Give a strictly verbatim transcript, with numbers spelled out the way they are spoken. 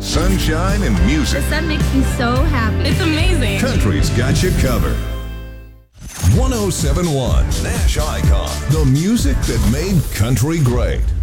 sunshine and music. The sun makes me so happy. It's amazing. Country's got you covered. one oh seven point one Nash Icon. The music that made country great.